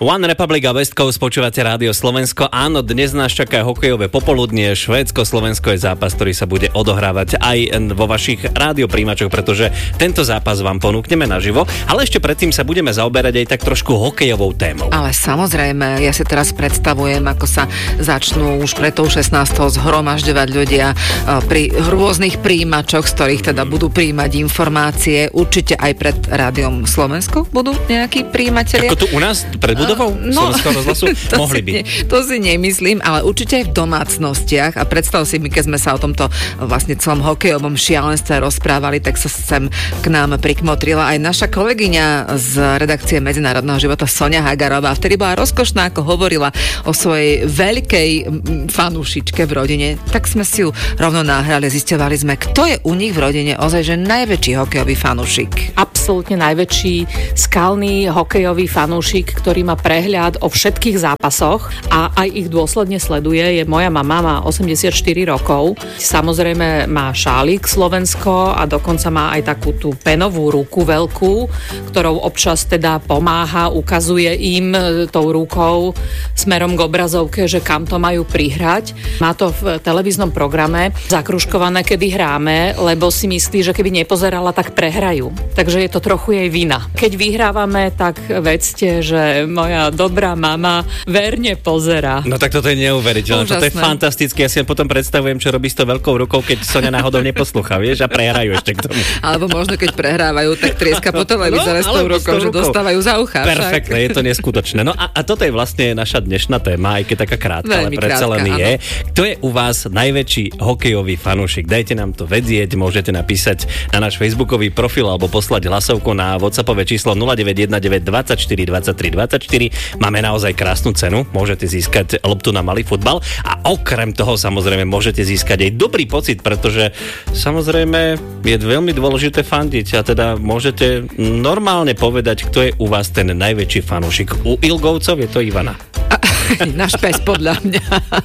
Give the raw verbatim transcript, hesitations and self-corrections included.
One Republic a West Coast, počúvate Rádio Slovensko. Áno, dnes nás čaká hokejové popoludnie. Švédsko-Slovensko je zápas, ktorý sa bude odohrávať aj vo vašich rádiopríjimačoch, pretože tento zápas vám ponúkneme naživo. Ale ešte predtým sa budeme zaoberať aj tak trošku hokejovou témou. Ale samozrejme, ja si teraz predstavujem, ako sa začnú už pred tou šestnástou zhromažďovať ľudia pri rôznych príjimačoch, z ktorých teda budú prijímať informácie. Určite aj pred Rádiom Slovensko budú nejakí prijímatelia. Ako tu u nás pred budovou uh, no, Slovenského rozhlasu? Mohli by. Ne, to si nemyslím, ale určite aj v domácnostiach. A predstav si mi, keď sme sa o tomto vlastne celom hokejovom šialenstve rozprávali, tak sa sem k nám prikmotrila aj naša kolegyňa z redakcie Medzinárodného života Soňa Hagarová. Vtedy bola rozkošná, ako hovorila o svojej veľkej fanúšičke v rodine. Tak sme si ju rovno nahrali, zisťovali sme, kto je u nich v rodine ozaj, že najväčší hokejový fanúšik. Absolútne najväčší skalný hokejový fanúšik, ktorý má prehľad o všetkých zápasoch a aj ich dôsledne sleduje, je moja mama, má osemdesiatštyri rokov. Samozrejme má šálik Slovensko a dokonca má aj takú tú penovú ruku veľkú, ktorou občas teda pomáha, ukazuje im tou rukou smerom k obrazovke, že kam to majú prihrať. Má to v televíznom programe zakružkované, kedy hráme, lebo si myslí, že keby nepozerala, tak prehrajú. Takže je to trochu jej vina. Keď vyhrávame, tak vedzte, že moja dobrá mama verne pozerá. No tak toto je neuveriteľné. Toto je fantastické. Ja si potom predstavujem, čo robí s tou veľkou rukou, keď Soňa náhodou neposlúcha, vieš, a prehrajú ešte k tomu. Alebo možno keď prehrávajú, tak trieska po televízore no, s tou rukou, že dostávajú za ucha. Perfektne, je to neskutočné. No a, a toto je vlastne naša dnešná téma, aj keď taká krátka, ale predsa len je. Kto je u vás najväčší hokejový fanúšik? Dajte nám to vedieť, môžete napísať na náš facebookový profil alebo poslať hlasovku na WhatsAppové číslo nula deväť jeden deväť dvadsaťštyri dvadsaťtri dvadsaťštyri. Máme naozaj krásnu cenu, môžete získať loptu na malý futbal a okrem toho samozrejme môžete získať aj dobrý pocit, pretože samozrejme je veľmi dôležité fandiť a teda môžete normálne povedať, kto je u vás ten najväčší fanúšik. U Ilgovcov je to Ivana. Náš pes, podľa mňa.